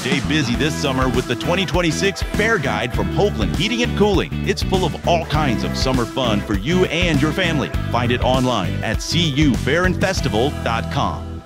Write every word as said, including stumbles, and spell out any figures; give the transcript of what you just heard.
Stay busy this summer with the twenty twenty-six Fair Guide from Hoagland Heating and Cooling. It's full of all kinds of summer fun for you and your family. Find it online at c u fair and festival dot com.